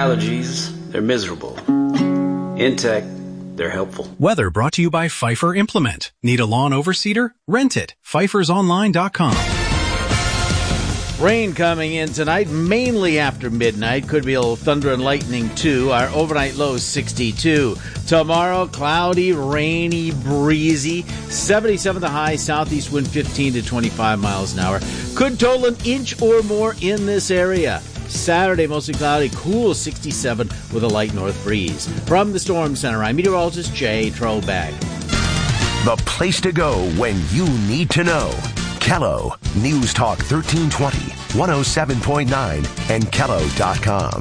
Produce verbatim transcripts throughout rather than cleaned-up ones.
allergies, they're miserable. Intech, they're helpful. Weather brought to you by Pfeiffer Implement. Need a lawn overseeder? Rent it. Pfeifers Online dot com. Rain coming in tonight, mainly after midnight. Could be a little thunder and lightning, too. Our overnight low is sixty-two. Tomorrow, cloudy, rainy, breezy. seventy-seven the high, southeast wind fifteen to twenty-five miles an hour. Could total an inch or more in this area. Saturday, mostly cloudy, cool sixty-seven with a light north breeze. From the Storm Center, I'm meteorologist Jay Trobeck. The place to go when you need to know. Kello, News Talk thirteen twenty, one oh seven point nine, and Kello dot com.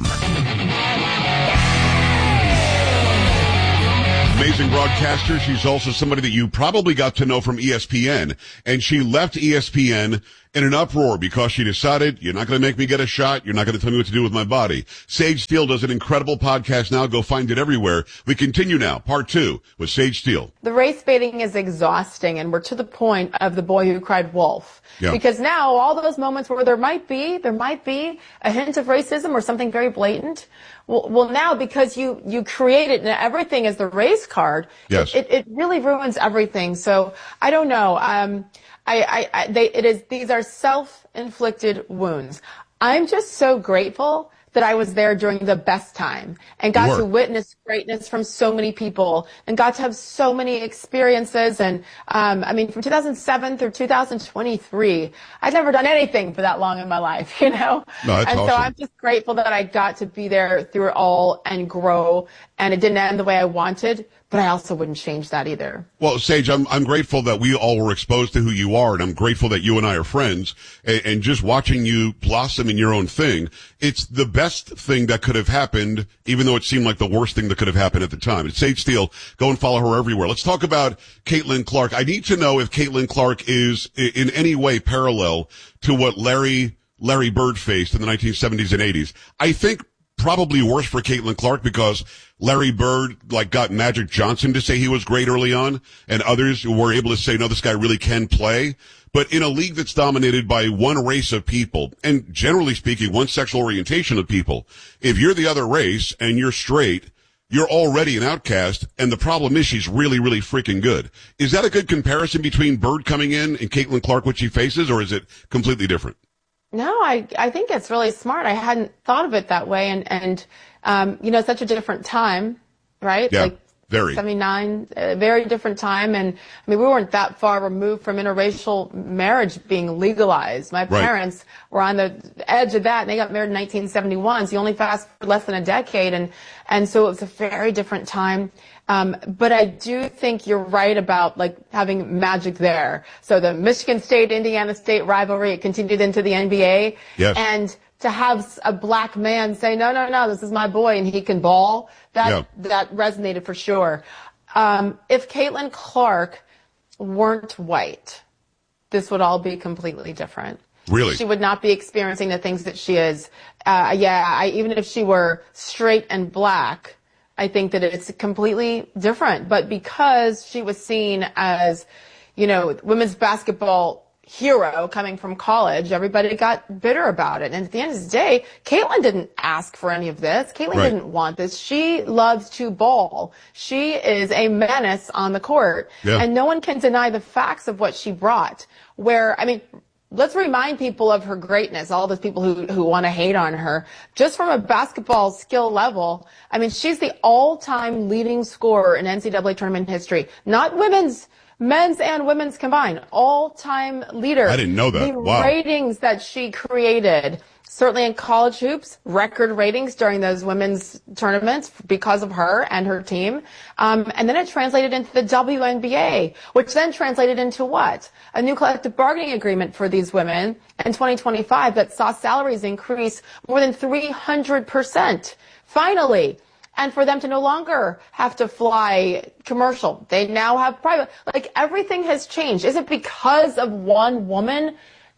Amazing broadcaster. She's also somebody that you probably got to know from E S P N. And she left E S P N in an uproar because she decided, you're not going to make me get a shot. You're not going to tell me what to do with my body. Sage Steele does an incredible podcast now. Go find it everywhere. We continue now. Part two with Sage Steele. The race baiting is exhausting, and we're to the point of the boy who cried wolf. Yeah. Because now all those moments where there might be, there might be a hint of racism or something very blatant. Well, well now because you, you create it and everything is the race card, yes. it, it really ruins everything. So I don't know. Um, I, I, I they, it is, these are self-inflicted wounds. I'm just so grateful that I was there during the best time and got to witness greatness from so many people and got to have so many experiences. And, um, I mean, from two thousand seven through two thousand twenty-three, I'd never done anything for that long in my life, you know? No, that's and awesome. so I'm just grateful that I got to be there through it all and grow. And it didn't end the way I wanted, but I also wouldn't change that either. Well, Sage, I'm, I'm grateful that we all were exposed to who you are, and I'm grateful that you and I are friends, and, and just watching you blossom in your own thing, it's the best thing that could have happened, even though it seemed like the worst thing that could have happened at the time. It's Sage Steele. Go and follow her everywhere. Let's talk about Caitlin Clark. I need to know if Caitlin Clark is in any way parallel to what Larry, Larry Bird faced in the nineteen seventies and eighties. I think probably worse for Caitlin Clark because Larry Bird, like, got Magic Johnson to say he was great early on, and others were able to say, no, this guy really can play. But in a league that's dominated by one race of people, and generally speaking, one sexual orientation of people, if you're the other race and you're straight, you're already an outcast, and the problem is she's really, really freaking good. Is that a good comparison between Bird coming in and Caitlin Clark, what she faces, or is it completely different? No, I, I think it's really smart. I hadn't thought of it that way. And, and, um, you know, such a different time, right? Yeah, like very. seventy-nine, a very different time. And I mean, we weren't that far removed from interracial marriage being legalized. My parents right. were on the edge of that, and they got married in nineteen seventy-one. So you only fast forward less than a decade. And, and so it was a very different time. Um, but I do think you're right about, like, having magic there. So the Michigan State, Indiana State rivalry, it continued into the N B A. Yes. And to have a black man say, no, no, no, this is my boy and he can ball, that, yeah. that resonated for sure. Um, if Caitlin Clark weren't white, this would all be completely different. Really? She would not be experiencing the things that she is. Uh, yeah, I, even if she were straight and black, I think that it's completely different. But because she was seen as, you know, women's basketball hero coming from college, everybody got bitter about it. And at the end of the day, Caitlin didn't ask for any of this. Caitlin right. didn't want this. She loves to ball. She is a menace on the court. Yeah. And no one can deny the facts of what she brought. Where, I mean, let's remind people of her greatness, all those people who, who want to hate on her. Just from a basketball skill level, I mean, she's the all-time leading scorer in N C double A tournament history. Not women's, men's and women's combined. All-time leader. I didn't know that. The Wow. ratings that she created, certainly in college hoops, record ratings during those women's tournaments because of her and her team. Um, and then it translated into the W N B A, which then translated into what? A new collective bargaining agreement for these women in twenty twenty-five that saw salaries increase more than three hundred percent. Finally. And for them to no longer have to fly commercial. They now have private. Like, everything has changed. Is it because of one woman?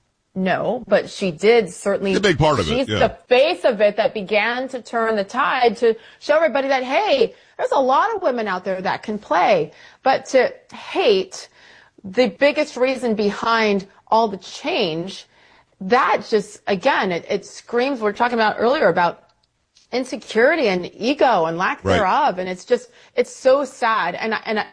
No, but she did certainly. It's a big part of she's it. She's yeah. the face of it that began to turn the tide to show everybody that, hey, there's a lot of women out there that can play. But to hate the biggest reason behind all the change, that just, again, it, it screams, we were talking about earlier about insecurity and ego and lack Right. thereof. And it's just, it's so sad. And, I- and I,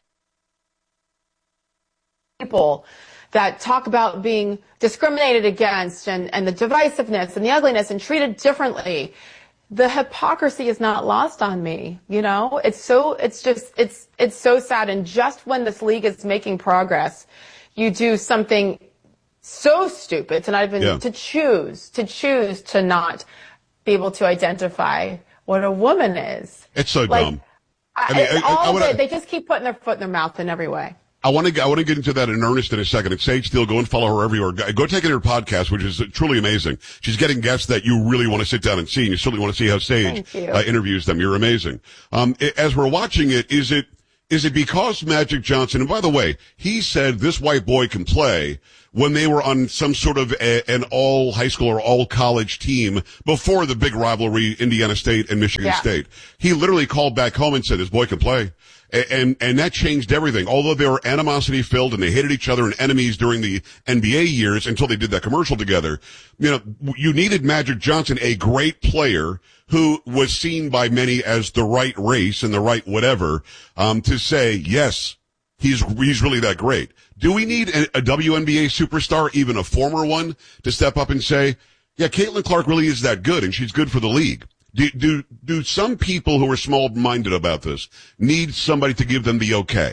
people that talk about being discriminated against and, and the divisiveness and the ugliness and treated differently. The hypocrisy is not lost on me. You know, it's so, it's just, it's, it's so sad. And just when this league is making progress, you do something so stupid to not even, Yeah. to choose, to choose to not be able to identify what a woman is. It's so Like, dumb. I, I mean, I- I all wanna- of it, they just keep putting their foot in their mouth in every way. I want to I want to get into that in earnest in a second. It's Sage Steele. Go and follow her everywhere. Go go take it to her podcast, which is truly amazing. She's getting guests that you really want to sit down and see, and you certainly want to see how Sage Thank you. uh, interviews them. You're amazing. Um, i- as we're watching it, is it is it because Magic Johnson? And by the way, he said this white boy can play when they were on some sort of a, an all high school or all college team before the big rivalry, Indiana State and Michigan Yeah. State. He literally called back home and said, this boy can play. A- And, and that changed everything. Although they were animosity filled and they hated each other and enemies during the N B A years until they did that commercial together, you know, you needed Magic Johnson, a great player who was seen by many as the right race and the right whatever, um, to say, yes, he's, he's really that great. Do we need a, a W N B A superstar, even a former one, to step up and say, yeah, Caitlin Clark really is that good and she's good for the league? Do, do, do some people who are small-minded about this need somebody to give them the okay?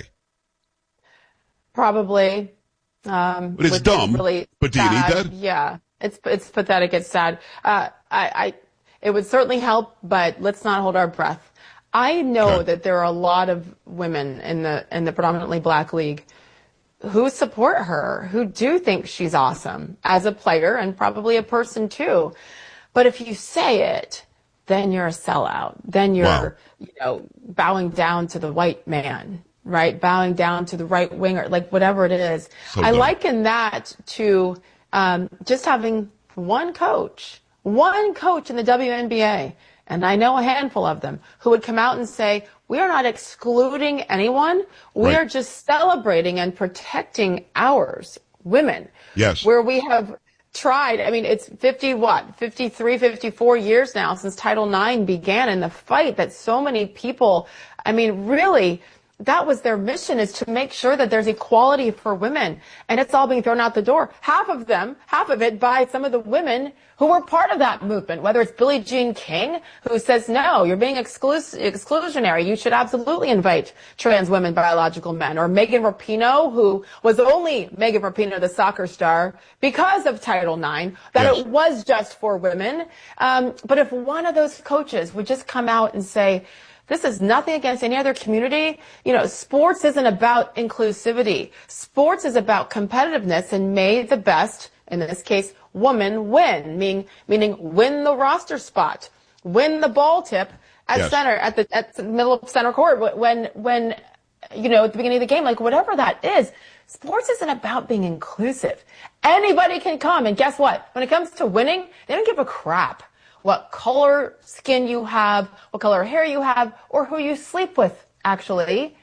Probably. Um, But it's which is dumb. really But do you need sad. that? Yeah. It's, it's pathetic. It's sad. Uh, I, I, it would certainly help, but let's not hold our breath. I know Okay. that there are a lot of women in the, in the predominantly black league who support her, who do think she's awesome as a player and probably a person too. But if you say it, then you're a sellout. Then you're, Wow. you know, bowing down to the white man, right? Bowing down to the right winger, like whatever it is. So I dumb. liken that to um, just having one coach, one coach in the W N B A, and I know a handful of them, who would come out and say, we are not excluding anyone. We Right. are just celebrating and protecting ours, women. Yes. Where we have tried, I mean, it's fifty, what, fifty-three, fifty-four years now since Title nine began, and the fight that so many people, I mean, really, that was their mission, is to make sure that there's equality for women. And it's all being thrown out the door. Half of them, half of it by some of the women who were part of that movement, whether it's Billie Jean King, who says, no, you're being exclus- exclusionary. You should absolutely invite trans women, biological men. Or Megan Rapinoe, who was only Megan Rapinoe, the soccer star, because of Title nine, that Yes. it was just for women. Um, but if one of those coaches would just come out and say, this is nothing against any other community. You know, sports isn't about inclusivity. Sports is about competitiveness, and may the best, in this case, woman win, meaning, meaning win the roster spot, win the ball tip at Yes. center, at the, at the middle of center court when, when, you know, at the beginning of the game, like whatever that is. Sports isn't about being inclusive. Anybody can come, and guess what? When it comes to winning, they don't give a crap what color skin you have, what color hair you have, or who you sleep with, actually.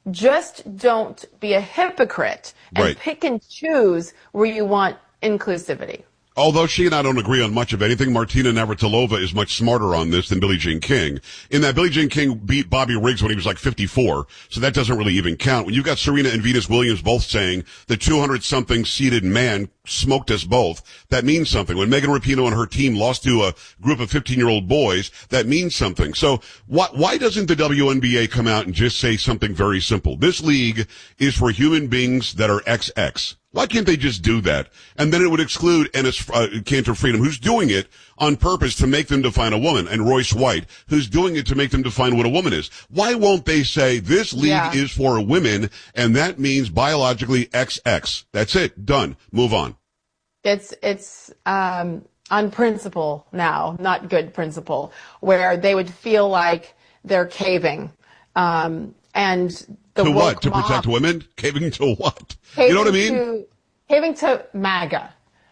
Just don't be a hypocrite and Right. pick and choose where you want inclusivity. Although she and I don't agree on much of anything, Martina Navratilova is much smarter on this than Billie Jean King. In that Billie Jean King beat Bobby Riggs when he was like fifty-four, so that doesn't really even count. When you've got Serena and Venus Williams both saying the two hundred something seeded man smoked us both, that means something. When Megan Rapinoe and her team lost to a group of fifteen-year-old boys, that means something. So why, why doesn't the W N B A come out and just say something very simple? This league is for human beings that are X X. Why can't they just do that? And then it would exclude Ennis uh, Cantor Freedom, who's doing it on purpose to make them define a woman, and Royce White, who's doing it to make them define what a woman is. Why won't they say this league Yeah. is for women, and that means biologically X X? That's it. Done. Move on. It's, it's, um, on principle now, not good principle, where they would feel like they're caving. Um, and the To what? woke To protect mob- women? Caving to what? You know what I mean? To, caving to MAGA.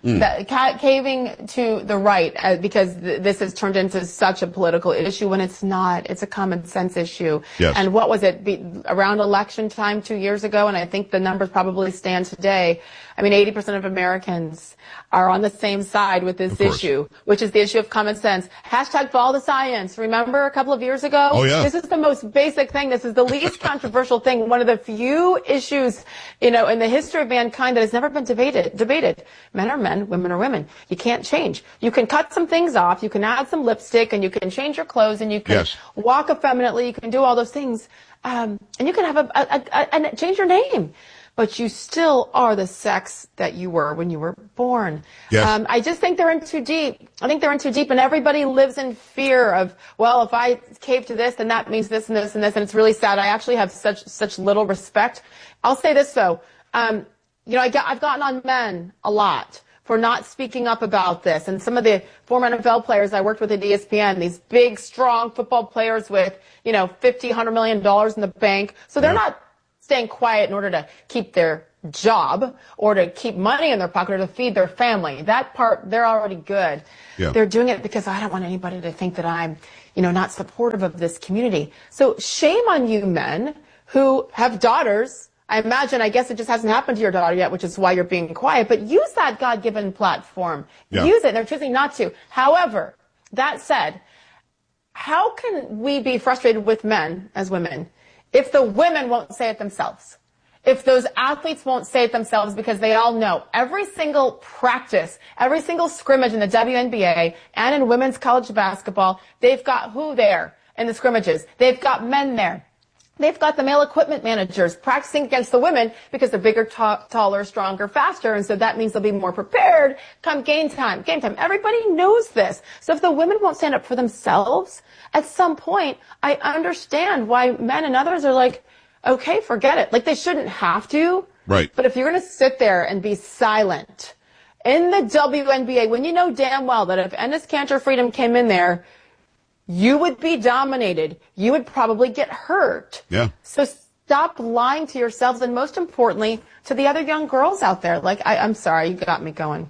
Mm. That ca- caving to the right uh, because th- this has turned into such a political issue when it's not. It's a common sense issue. Yes. And what was it be, around election time two years ago? And I think the numbers probably stand today. I mean, eighty percent of Americans are on the same side with this issue, which is the issue of common sense. Hashtag follow the science. Remember a couple of years ago? Oh, yeah. This is the most basic thing. This is the least controversial thing. One of the few issues, you know, in the history of mankind that has never been debated. Debated. Men are men, women are women. You can't change. You can cut some things off. You can add some lipstick, and you can change your clothes, and you can yes. walk effeminately. You can do all those things, um, and you can have a, a, a, a, a change your name. But you still are the sex that you were when you were born. Yes. Um, I just think they're in too deep. I think they're in too deep, and everybody lives in fear of, well, if I cave to this, then that means this and this and this, and it's really sad. I actually have such such little respect. I'll say this, though. Um, you know, I get, I've gotten on men a lot for not speaking up about this. And some of the former N F L players I worked with at E S P N, these big, strong football players with, you know, fifty, one hundred million dollars in the bank. So they're yeah. not staying quiet in order to keep their job or to keep money in their pocket or to feed their family. That part, they're already good. Yeah. They're doing it because I don't want anybody to think that I'm, you know, not supportive of this community. So shame on you men who have daughters. I imagine, I guess it just hasn't happened to your daughter yet, which is why you're being quiet, but use that God-given platform. Yeah. Use it, and they're choosing not to. However, that said, how can we be frustrated with men as women if the women won't say it themselves? If those athletes won't say it themselves, because they all know every single practice, every single scrimmage in the W N B A and in women's college basketball, they've got who there in the scrimmages? They've got men there. They've got the male equipment managers practicing against the women because they're bigger, t- taller, stronger, faster, and so that means they'll be more prepared come game time. Game time. Everybody knows this. So if the women won't stand up for themselves, at some point, I understand why men and others are like, okay, forget it. Like, they shouldn't have to. Right. But if you're going to sit there and be silent in the W N B A, when you know damn well that if Enes Kanter Freedom came in there, you would be dominated. You would probably get hurt. Yeah. So stop lying to yourselves, and most importantly, to the other young girls out there. Like, I, I'm sorry, you got me going.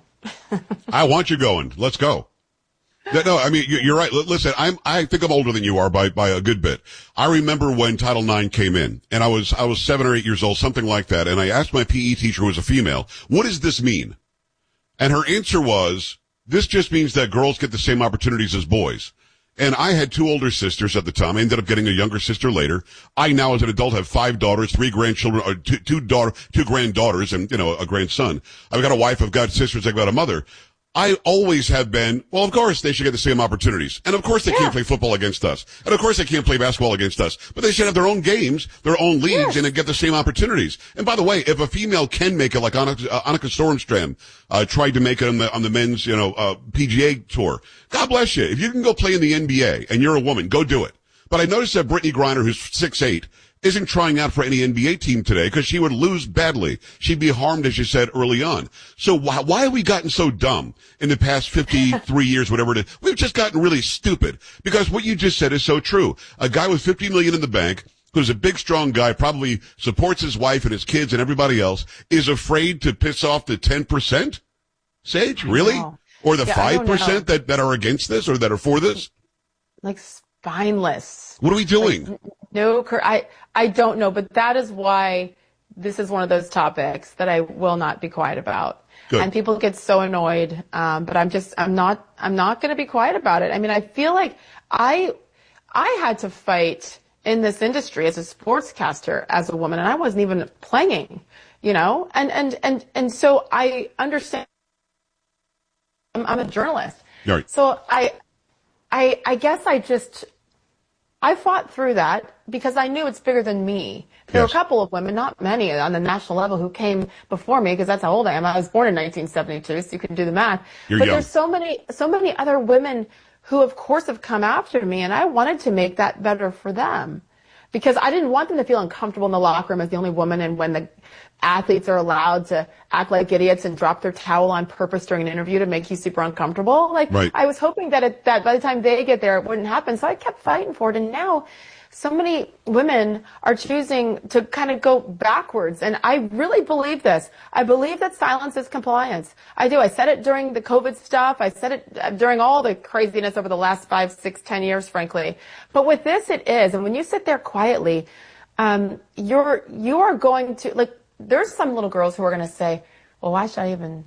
I want you going. Let's go. No, I mean, you're right. Listen, I'm, I think I'm older than you are by, by a good bit. I remember when Title nine came in, and I was, I was seven or eight years old, something like that, and I asked my P E teacher, who was a female, what does this mean? And her answer was, this just means that girls get the same opportunities as boys. And I had two older sisters at the time. I ended up getting a younger sister later. I now, as an adult, have five daughters, three grandchildren, or two, two daughter, two granddaughters, and, you know, a grandson. I've got a wife, I've got sisters, I've got a mother. I always have been, well, of course they should get the same opportunities. And of course they yeah. can't play football against us. And of course they can't play basketball against us. But they should have their own games, their own leagues, yes. and get the same opportunities. And by the way, if a female can make it, like Annika, uh, Annika Sorenstam, uh, tried to make it on the, on the men's, you know, uh, P G A tour, God bless you. If you can go play in the N B A and you're a woman, go do it. But I noticed that Brittany Griner, who's six eight, isn't trying out for any N B A team today because she would lose badly. She'd be harmed, as you said early on. So why, why have we gotten so dumb in the past fifty-three years, whatever it is? We've just gotten really stupid because what you just said is so true. A guy with fifty million dollars in the bank, who's a big, strong guy, probably supports his wife and his kids and everybody else, is afraid to piss off the ten percent? Sage, really? Or the yeah, five percent that, that are against this or that are for this? Like spineless. What are we doing? Like, no, I, I don't know, but that is why this is one of those topics that I will not be quiet about. Good. And people get so annoyed, um, but I'm just, I'm not, I'm not going to be quiet about it. I mean, I feel like I, I had to fight in this industry as a sportscaster as a woman, and I wasn't even playing, you know, and, and, and, and so I understand. I'm, I'm a journalist. Right. So I, I, I guess I just, I fought through that because I knew it's bigger than me. There yes. were a couple of women, not many on the national level, who came before me because that's how old I am. I was born in nineteen seventy-two, so you can do the math. You're but young. There's so many, so many other women who, of course, have come after me, and I wanted to make that better for them because I didn't want them to feel uncomfortable in the locker room as the only woman, and when the athletes are allowed to act like idiots and drop their towel on purpose during an interview to make you super uncomfortable. Like, right. I was hoping that it, that by the time they get there, it wouldn't happen. So I kept fighting for it. And now so many women are choosing to kind of go backwards. And I really believe this. I believe that silence is compliance. I do. I said it during the COVID stuff. I said it during all the craziness over the last five, six, ten years, frankly. But with this, it is. And when you sit there quietly, um, you're, you are going to, like, there's some little girls who are going to say, well, why should I even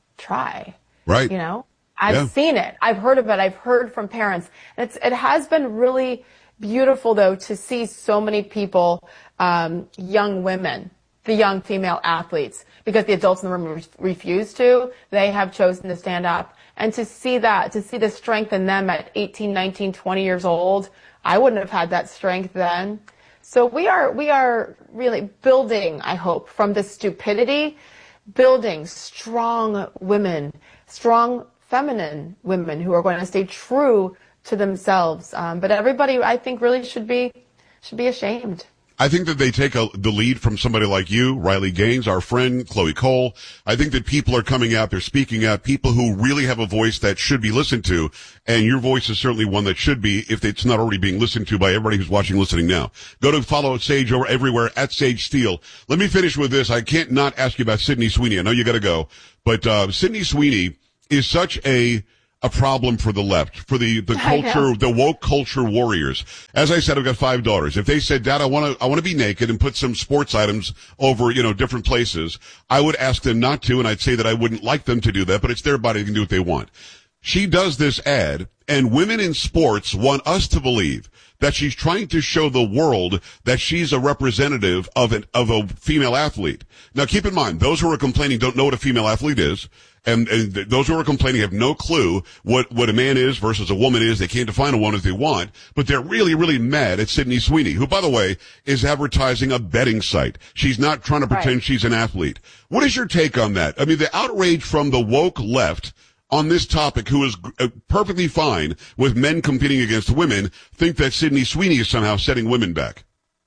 try? Right. You know, I've yeah. seen it. I've heard of it. I've heard from parents. It's, it has been really beautiful, though, to see so many people, um, young women, the young female athletes, because the adults in the room re- refuse to. They have chosen to stand up. And to see that, to see the strength in them at eighteen, nineteen, twenty years old, I wouldn't have had that strength then. So we are, we are really building, I hope, from this stupidity, building strong women, strong feminine women who are going to stay true to themselves. Um, but everybody, I think, really should be should be ashamed. I think that they take a, the lead from somebody like you, Riley Gaines, our friend, Chloe Cole. I think that people are coming out, they're speaking out, people who really have a voice that should be listened to, and your voice is certainly one that should be, if it's not already being listened to by everybody who's watching, listening now. Go to follow Sage over everywhere, at Sage Steele. Let me finish with this. I can't not ask you about Sydney Sweeney. I know you gotta go. But, uh, Sydney Sweeney is such a, a problem for the left, for the, the culture, the woke culture warriors. As I said, I've got five daughters. If they said, Dad, I want to, I want to be naked and put some sports items over, you know, different places, I would ask them not to, and I'd say that I wouldn't like them to do that, but it's their body, they can do what they want. She does this ad, and women in sports want us to believe that she's trying to show the world that she's a representative of an, of a female athlete. Now keep in mind, those who are complaining don't know what a female athlete is. And, and those who are complaining have no clue what, what a man is versus a woman is. They can't define a woman if they want, but they're really, really mad at Sydney Sweeney, who, by the way, is advertising a betting site. She's not trying to pretend right. she's an athlete. What is your take on that? I mean, the outrage from the woke left on this topic, who is perfectly fine with men competing against women, think that Sydney Sweeney is somehow setting women back.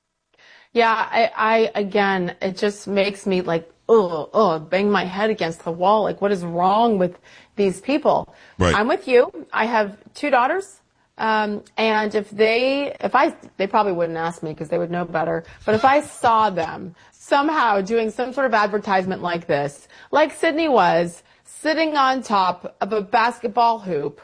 Yeah, I, I again, it just makes me like, oh, oh, bang my head against the wall. Like, what is wrong with these people? Right. I'm with you. I have two daughters. Um, and if they, if I, they probably wouldn't ask me because they would know better. But if I saw them somehow doing some sort of advertisement like this, like Sydney was, sitting on top of a basketball hoop,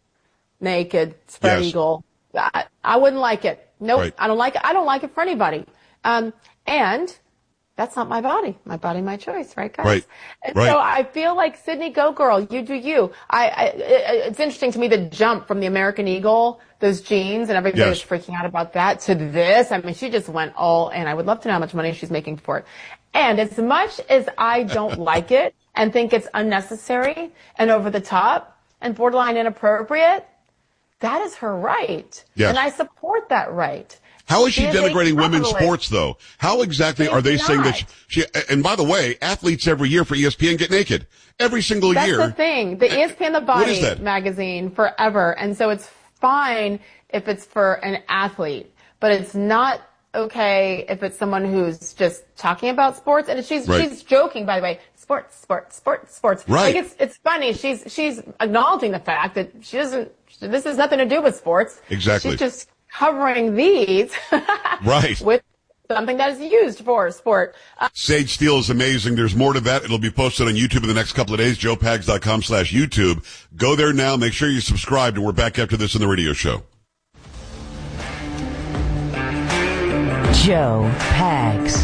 naked, spread yes. eagle, I, I wouldn't like it. Nope, right. I don't like it. I don't like it for anybody. Um, and that's not my body. My body, my choice, right, guys? Right. And right. so I feel like, Sydney, go girl, you do you. I, I it, it's interesting to me, the jump from the American Eagle, those jeans, and everybody yes. was freaking out about that, to this. I mean, she just went all in. I would love to know how much money she's making for it. And as much as I don't like it and think it's unnecessary and over the top and borderline inappropriate, that is her right. Yes. And I support that right. How is she, she denigrating is women's sports, though? How exactly She's are they not. saying that she, she, and by the way, athletes every year for E S P N get naked. Every single That's year. That's the thing. The E S P N The Body magazine forever. And so it's fine if it's for an athlete, but it's not okay if it's someone who's just talking about sports. And she's, right. she's joking, by the way. Sports, sports, sports, sports. Right. Like it's, it's funny. She's, she's acknowledging the fact that she doesn't, this has nothing to do with sports. Exactly. She's just covering these right. with something that is used for sport. Uh, Sage Steele is amazing. There's more to that. It'll be posted on YouTube in the next couple of days, joe pags dot com slash YouTube. Go there now. Make sure you subscribe, and we're back after this in the radio show. Joe Pags.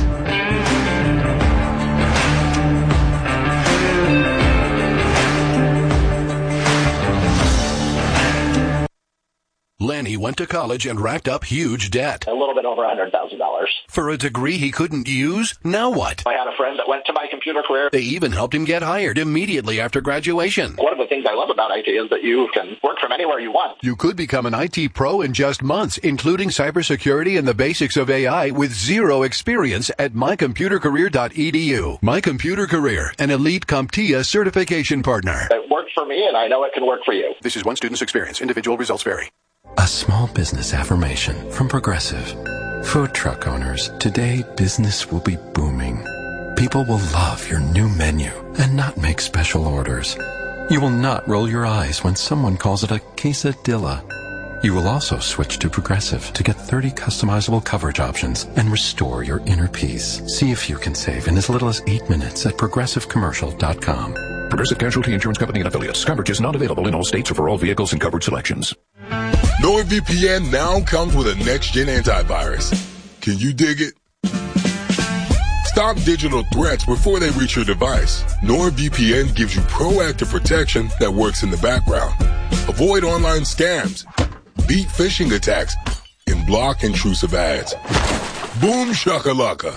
Lenny went to college and racked up huge debt. A little bit over one hundred thousand dollars. For a degree he couldn't use? Now what? I had a friend that went to my computer career. They even helped him get hired immediately after graduation. One of the things I love about I T is that you can work from anywhere you want. You could become an I T pro in just months, including cybersecurity and the basics of A I with zero experience at my computer career dot e d u. My Computer Career, an elite CompTIA certification partner. It worked for me, and I know it can work for you. This is one student's experience. Individual results vary. A small business affirmation from Progressive. Food truck owners, today business will be booming. People will love your new menu and not make special orders. You will not roll your eyes when someone calls it a quesadilla. You will also switch to Progressive to get thirty customizable coverage options and restore your inner peace. See if you can save in as little as eight minutes at progressive commercial dot com. Progressive Casualty Insurance Company and Affiliates. Coverage is not available in all states or for all vehicles and coverage selections. NordVPN now comes with a next-gen antivirus. Can you dig it? Stop digital threats before they reach your device. NordVPN gives you proactive protection that works in the background. Avoid online scams, beat phishing attacks, and block intrusive ads. Boom shakalaka.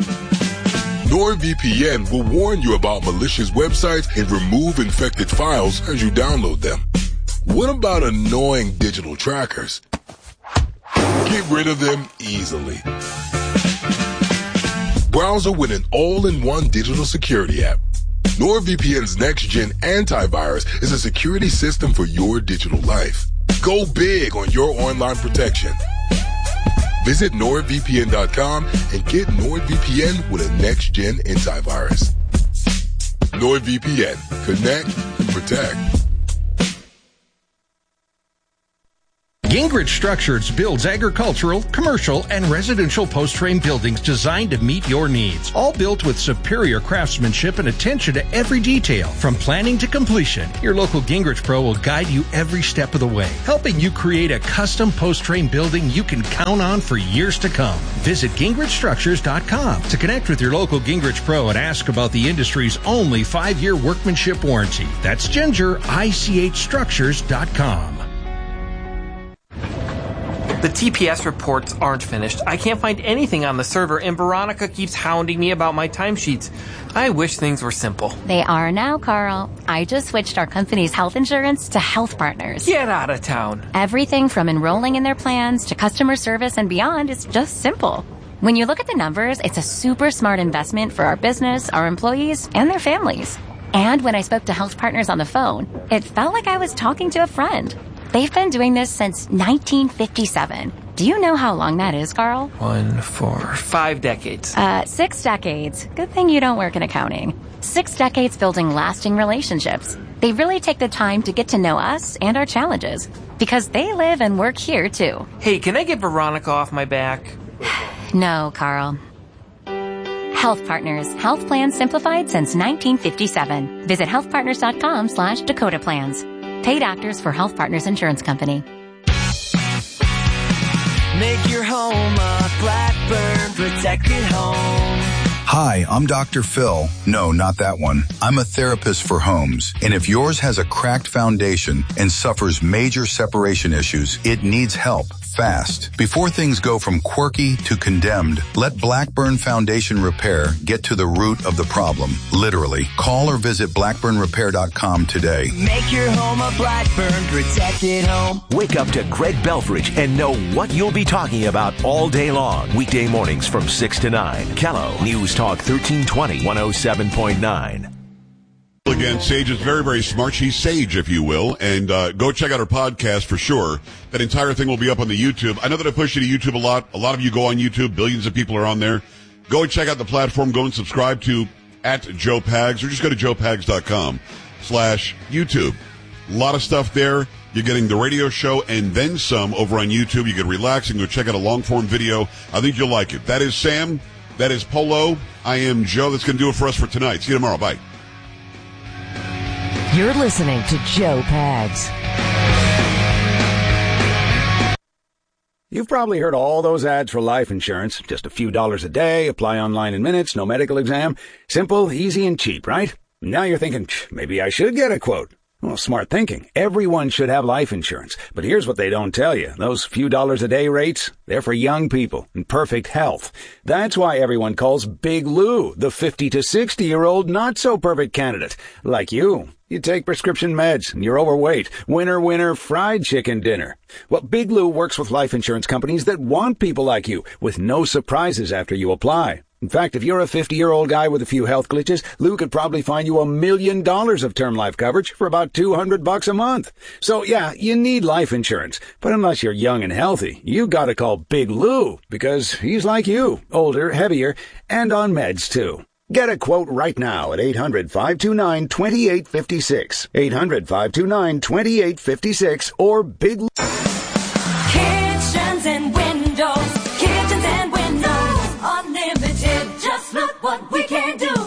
NordVPN will warn you about malicious websites and remove infected files as you download them. What about annoying digital trackers? Get rid of them easily. Browser with an all-in-one digital security app. NordVPN's next-gen antivirus is a security system for your digital life. Go big on your online protection. Visit nord V P N dot com and get NordVPN with a next-gen antivirus. NordVPN. Connect and protect. Gingrich Structures builds agricultural, commercial, and residential post-frame buildings designed to meet your needs. All built with superior craftsmanship and attention to every detail. From planning to completion, your local Gingrich Pro will guide you every step of the way, helping you create a custom post-frame building you can count on for years to come. Visit gingrich structures dot com to connect with your local Gingrich Pro and ask about the industry's only five-year workmanship warranty. That's ginger I C H structures dot com. The T P S reports aren't finished. I can't find anything on the server, and Veronica keeps hounding me about my timesheets. I wish things were simple. They are now, Carl. I just switched our company's health insurance to Health Partners. Get out of town. Everything from enrolling in their plans to customer service and beyond is just simple. When you look at the numbers, it's a super smart investment for our business, our employees, and their families. And when I spoke to Health Partners on the phone, it felt like I was talking to a friend. They've been doing this since nineteen fifty-seven. Do you know how long that is, Carl? One, four, five decades. Uh, six decades. Good thing you don't work in accounting. Six decades building lasting relationships. They really take the time to get to know us and our challenges because they live and work here, too. Hey, can I get Veronica off my back? No, Carl. Health Partners. Health plans simplified since nineteen fifty-seven. Visit health partners dot com slash Dakota Plans. Paid actors for Health Partners Insurance Company. Make your home a Blackburn protected home. Hi, I'm Doctor Phil. No, not that one. I'm a therapist for homes. And if yours has a cracked foundation and suffers major separation issues, it needs help fast. Before things go from quirky to condemned, let Blackburn Foundation Repair get to the root of the problem. Literally. Call or visit blackburn repair dot com today. Make your home a Blackburn protected home. Wake up to Greg Belfridge and know what you'll be talking about all day long. Weekday mornings from six to nine. Kello News Talk thirteen twenty, one oh seven point nine. Again, Sage is very, very smart. She's Sage, if you will. And uh, go check out her podcast for sure. That entire thing will be up on the YouTube. I know that I push you to YouTube a lot. A lot of you go on YouTube. Billions of people are on there. Go and check out the platform. Go and subscribe to at Joe Pags, or just go to joe pags dot com slash YouTube. A lot of stuff there. You're getting the radio show and then some over on YouTube. You can relax and go check out a long-form video. I think you'll like it. That is Sam. That is Polo. I am Joe. That's going to do it for us for tonight. See you tomorrow. Bye. You're listening to Joe Pags. You've probably heard all those ads for life insurance. Just a few dollars a day, apply online in minutes, no medical exam. Simple, easy, and cheap, right? Now you're thinking, maybe I should get a quote. Well, smart thinking. Everyone should have life insurance. But here's what they don't tell you. Those few dollars a day rates, they're for young people in perfect health. That's why everyone calls Big Lou the fifty to sixty-year-old not-so-perfect candidate. Like you. You take prescription meds, and you're overweight. Winner, winner, fried chicken dinner. Well, Big Lou works with life insurance companies that want people like you, with no surprises after you apply. In fact, if you're a fifty-year-old guy with a few health glitches, Lou could probably find you a million dollars of term life coverage for about two hundred bucks a month. So, yeah, you need life insurance. But unless you're young and healthy, you gotta call Big Lou, because he's like you, older, heavier, and on meds, too. Get a quote right now at eight hundred, five two nine, two eight five six. eight hundred, five two nine, two eight five six or Big Lou.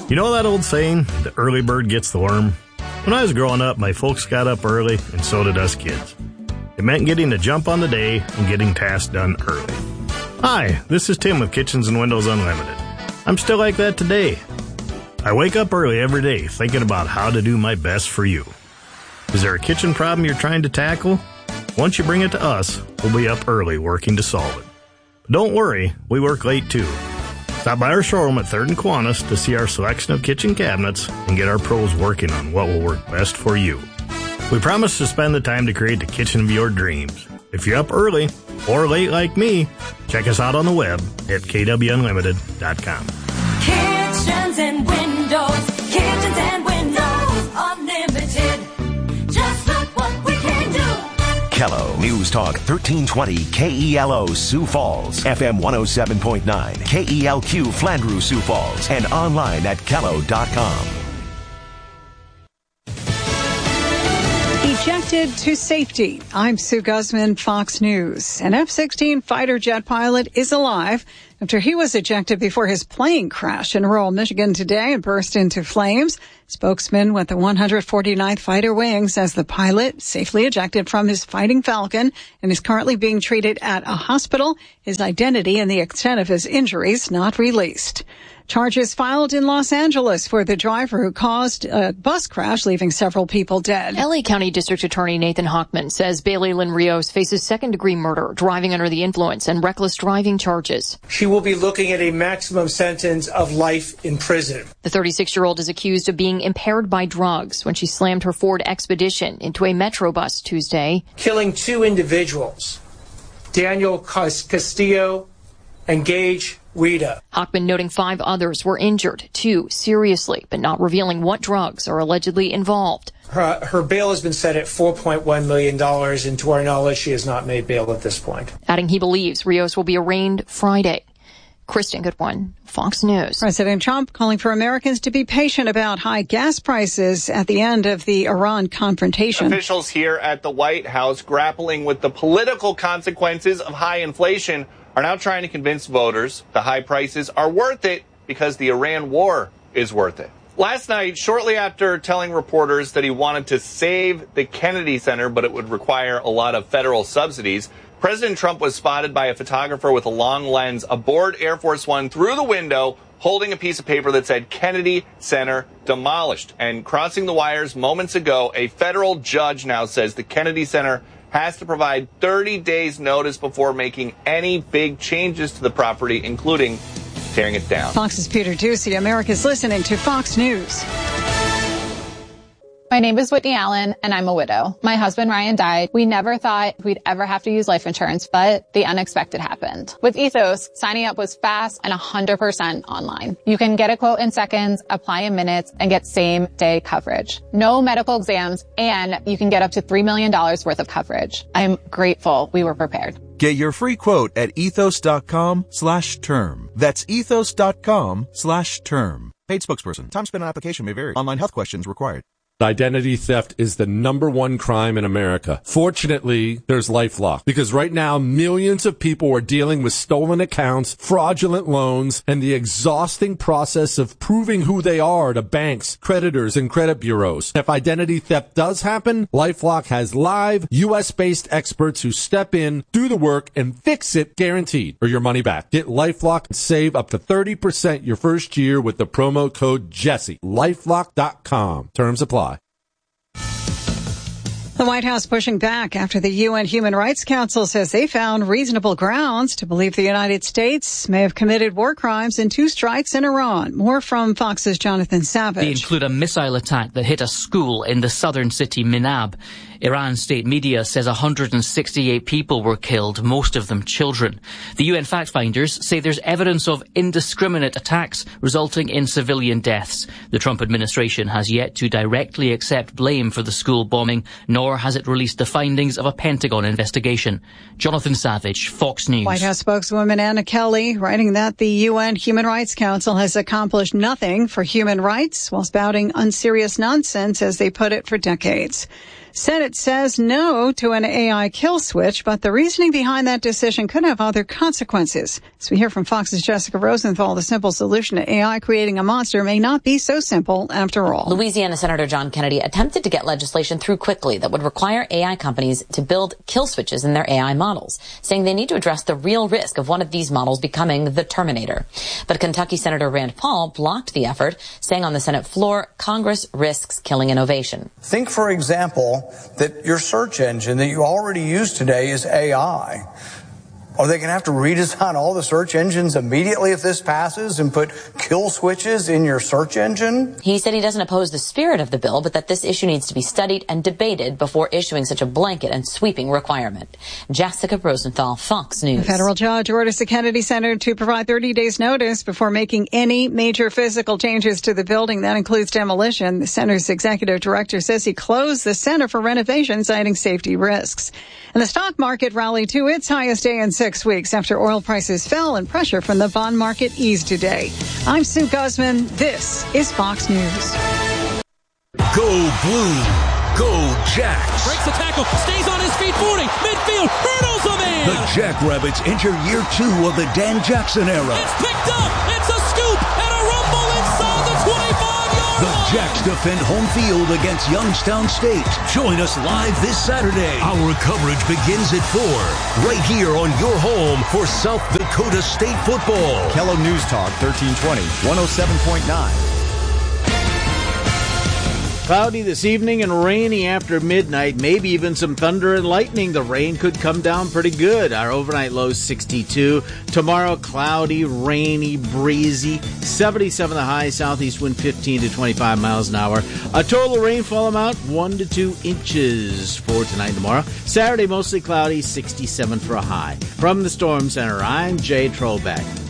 You know that old saying, the early bird gets the worm? When I was growing up, my folks got up early, and so did us kids. It meant getting a jump on the day and getting tasks done early. Hi, this is Tim with Kitchens and Windows Unlimited. I'm still like that today. I wake up early every day thinking about how to do my best for you. Is there a kitchen problem you're trying to tackle? Once you bring it to us, we'll be up early working to solve it. But don't worry, we work late too. Stop by our showroom at third and Kiwanis to see our selection of kitchen cabinets and get our pros working on what will work best for you. We promise to spend the time to create the kitchen of your dreams. If you're up early or late like me, check us out on the web at k w unlimited dot com. Kitchens and windows, kitchens and windows, unlimited. Just look what we can do. Kello News Talk thirteen twenty K E L O Sioux Falls, F M one oh seven point nine, K E L Q Flandreau Sioux Falls, and online at kello dot com. Ejected to safety. I'm Sue Guzman, Fox News. An F sixteen fighter jet pilot is alive after he was ejected before his plane crashed in rural Michigan today and burst into flames. Spokesman with the one hundred forty-ninth Fighter Wing says the pilot safely ejected from his Fighting Falcon and is currently being treated at a hospital. His identity and the extent of his injuries not released. Charges filed in Los Angeles for the driver who caused a bus crash, leaving several people dead. L A County District Attorney Nathan Hochman says Bailey Lynn Rios faces second-degree murder, driving under the influence, and reckless driving charges. She will be looking at a maximum sentence of life in prison. The thirty-six-year-old is accused of being impaired by drugs when she slammed her Ford Expedition into a Metro bus Tuesday, killing two individuals, Daniel Castillo and Gage Rita. Hochman noting five others were injured, two seriously, but not revealing what drugs are allegedly involved. Her, her bail has been set at four point one million dollars, and to our knowledge, she has not made bail at this point. Adding he believes Rios will be arraigned Friday. Kristen Goodwin, Fox News. President Trump calling for Americans to be patient about high gas prices at the end of the Iran confrontation. Officials here at the White House grappling with the political consequences of high inflation are now trying to convince voters the high prices are worth it because the Iran war is worth it. Last night, shortly after telling reporters that he wanted to save the Kennedy Center, but it would require a lot of federal subsidies, President Trump was spotted by a photographer with a long lens aboard Air Force One through the window, holding a piece of paper that said Kennedy Center demolished. And crossing the wires moments ago, a federal judge now says the Kennedy Center has to provide thirty days notice before making any big changes to the property, including tearing it down. Fox's Peter Ducey. America's listening to Fox News. My name is Whitney Allen, and I'm a widow. My husband, Ryan, died. We never thought we'd ever have to use life insurance, but the unexpected happened. With Ethos, signing up was fast and one hundred percent online. You can get a quote in seconds, apply in minutes, and get same-day coverage. No medical exams, and you can get up to three million dollars worth of coverage. I'm grateful we were prepared. Get your free quote at ethos.com slash term. That's ethos.com slash term. Paid spokesperson. Time spent on application may vary. Online health questions required. Identity theft is the number one crime in America. Fortunately, there's LifeLock, because right now millions of people are dealing with stolen accounts, fraudulent loans, and the exhausting process of proving who they are to banks, creditors, and credit bureaus. If identity theft does happen, LifeLock has live U S-based experts who step in, do the work, and fix it guaranteed, or your money back. Get LifeLock and save up to thirty percent your first year with the promo code Jesse. LifeLock dot com. Terms apply. The White House pushing back after the U N Human Rights Council says they found reasonable grounds to believe the United States may have committed war crimes in two strikes in Iran. More from Fox's Jonathan Savage. They include a missile attack that hit a school in the southern city Minab. Iran state media says one hundred sixty-eight people were killed, most of them children. The U N fact finders say there's evidence of indiscriminate attacks resulting in civilian deaths. The Trump administration has yet to directly accept blame for the school bombing, nor has it released the findings of a Pentagon investigation. Jonathan Savage, Fox News. White House spokeswoman Anna Kelly writing that the U N Human Rights Council has accomplished nothing for human rights while spouting unserious nonsense, as they put it, for decades. Senate says no to an A I kill switch, but the reasoning behind that decision could have other consequences. As we hear from Fox's Jessica Rosenthal, the simple solution to A I creating a monster may not be so simple after all. Louisiana Senator John Kennedy attempted to get legislation through quickly that would require A I companies to build kill switches in their A I models, saying they need to address the real risk of one of these models becoming the Terminator. But Kentucky Senator Rand Paul blocked the effort, saying on the Senate floor, Congress risks killing innovation. Think, for example, that your search engine that you already use today is A I. Are they going to have to redesign all the search engines immediately if this passes and put kill switches in your search engine? He said he doesn't oppose the spirit of the bill, but that this issue needs to be studied and debated before issuing such a blanket and sweeping requirement. Jessica Rosenthal, Fox News. A federal judge orders the Kennedy Center to provide thirty days notice before making any major physical changes to the building. That includes demolition. The center's executive director says he closed the center for renovation, citing safety risks. And the stock market rallied to its highest day in six weeks after oil prices fell and pressure from the bond market eased today. I'm Sue Guzman. This is Fox News. Go blue. Go Jacks. Breaks the tackle. Stays on his feet. forty. Midfield. Hurdles a man. The Jackrabbits enter year two of the Dan Jackson era. It's picked up. It's a scoop and a rumble inside the twenty-five yard The Jacks defend home field against Youngstown State. Join us live this Saturday. Our coverage begins at four, right here on your home for South Dakota State football. Kello News Talk, thirteen twenty, one oh seven point nine. Cloudy this evening and rainy after midnight, maybe even some thunder and lightning. The rain could come down pretty good. Our overnight low is sixty-two. Tomorrow, cloudy, rainy, breezy. seventy-seven the high, southeast wind fifteen to twenty-five miles an hour. A total rainfall amount, one to two inches for tonight and tomorrow. Saturday, mostly cloudy, sixty-seven for a high. From the Storm Center, I'm Jay Trollback.